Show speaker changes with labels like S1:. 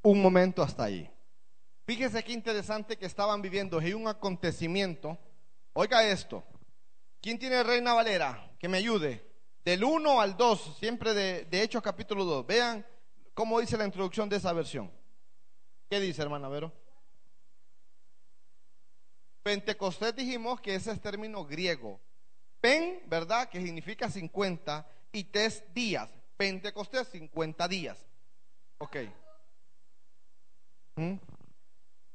S1: un momento hasta ahí. Fíjese qué interesante que estaban viviendo hay un acontecimiento. Oiga esto. ¿Quién tiene Reina Valera? Que me ayude. Del 1 al 2, siempre de Hechos capítulo 2. Vean cómo dice la introducción de esa versión. ¿Qué dice, hermana Vero? Pentecostés dijimos que ese es término griego. Pen, ¿verdad? Que significa 50 y tes días. Pentecostés, 50 días. Ok.